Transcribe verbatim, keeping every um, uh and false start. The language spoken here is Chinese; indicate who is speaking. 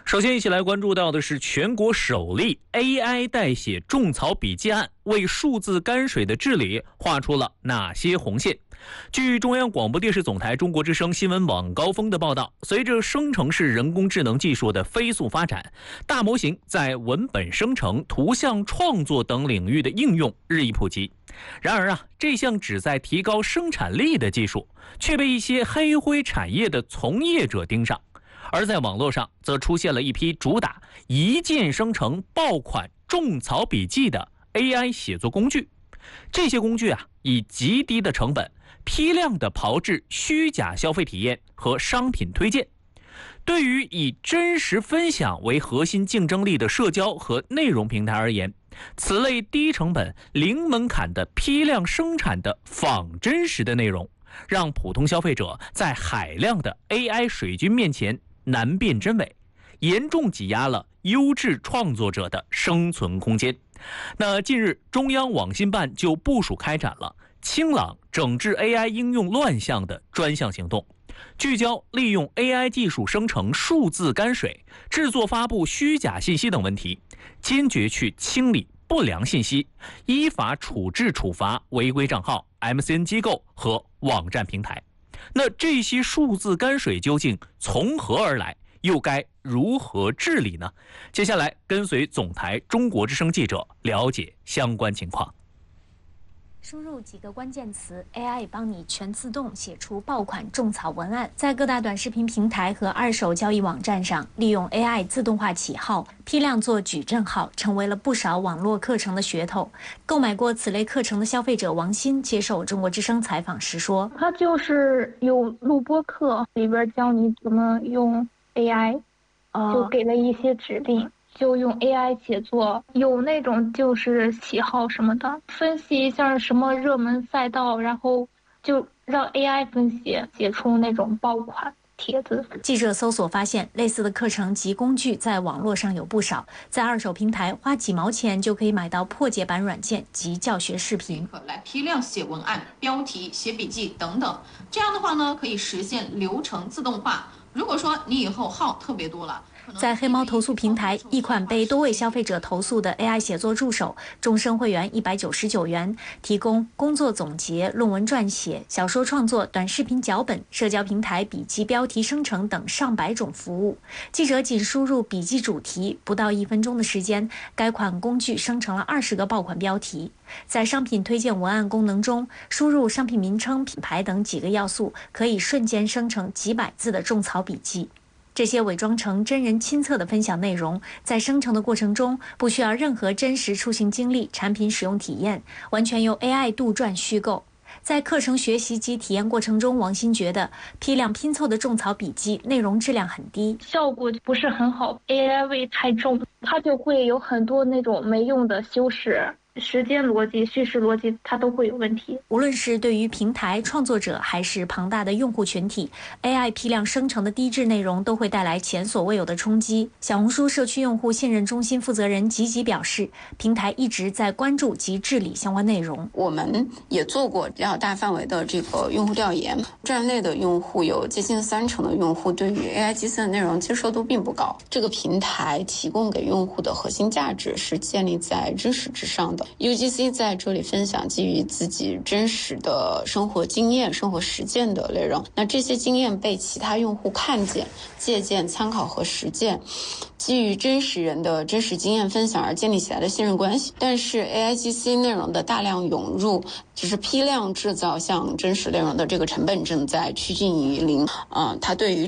Speaker 1: 首先一起来关注到的是全国首例 A I 代写种草笔记案，为数字泔水的治理画出了哪些红线？据中央广播电视总台中国之声新闻网高峰的报道，随着生成式人工智能技术的飞速发展，大模型在文本生成、图像创作等领域的应用日益普及。然而啊，这项旨在提高生产力的技术，却被一些黑灰产业的从业者盯上。而在网络上，则出现了一批主打一键生成爆款种草笔记的 A I 写作工具。这些工具啊，以极低的成本，批量的炮制虚假消费体验和商品推荐。对于以真实分享为核心竞争力的社交和内容平台而言，此类低成本、零门槛的批量生产的仿真实的内容，让普通消费者在海量的 A I 水军面前难辨真伪，严重挤压了优质创作者的生存空间。那近日，中央网信办就部署开展了清朗整治 A I 应用乱象的专项行动，聚焦利用 A I 技术生成数字泔水、制作发布虚假信息等问题，坚决去清理不良信息，依法处置处罚违规账号、M C N 机构和网站平台。那这些数字泔水究竟从何而来，又该如何治理呢？接下来跟随总台中国之声记者了解相关情况。
Speaker 2: 输入几个关键词 ，A I 帮你全自动写出爆款种草文案。在各大短视频平台和二手交易网站上，利用 A I 自动化起号，批量做矩阵号，成为了不少网络课程的噱头。购买过此类课程的消费者王鑫接受中国之声采访时说：“
Speaker 3: 它就是有录播课，里边教你怎么用 A I， 就给了一些指令。”就用 A I 写作，有那种就是喜好什么的，分析一下什么热门赛道，然后就让 A I 分析，写出那种爆款帖子。
Speaker 2: 记者搜索发现，类似的课程及工具在网络上有不少，在二手平台花几毛钱就可以买到破解版软件及教学视频，
Speaker 4: 来批量写文案、标题、写笔记等等。这样的话呢，可以实现流程自动化。如果说你以后号特别多了，
Speaker 2: 在黑猫投诉平台，一款被多位消费者投诉的 A I 写作助手，终身会员一百九十九元，提供工作总结、论文撰写、小说创作、短视频脚本、社交平台笔记标题生成等上百种服务。记者仅输入笔记主题，不到一分钟的时间，该款工具生成了二十个爆款标题。在商品推荐文案功能中，输入商品名称、品牌等几个要素，可以瞬间生成几百字的种草笔记。这些伪装成真人亲测的分享内容，在生成的过程中不需要任何真实出行经历、产品使用体验，完全由 A I 杜撰虚构。在课程学习及体验过程中，王鑫觉得批量拼凑的种草笔记内容质量很低，
Speaker 3: 效果不是很好 ，A I 味太重，它就会有很多那种没用的修饰。时间逻辑、叙事逻辑，它都会有问题。
Speaker 2: 无论是对于平台创作者，还是庞大的用户群体 ，A I 批量生成的低质内容都会带来前所未有的冲击。小红书社区用户信任中心负责人吉吉表示，平台一直在关注及治理相关内容。
Speaker 5: 我们也做过比较大范围的这个用户调研，站内的用户有接近三成的用户对于 A I 计算内容接受度并不高。这个平台提供给用户的核心价值是建立在知识之上的。U G C 在这里分享基于自己真实的生活经验、生活实践的内容，那这些经验被其他用户看见、借鉴、参考和实践，基于真实人的真实经验分享而建立起来的信任关系。但是 A I G C 内容的大量涌入，只是批量制造像真实内容的这个成本正在趋近于零。嗯、呃，它对于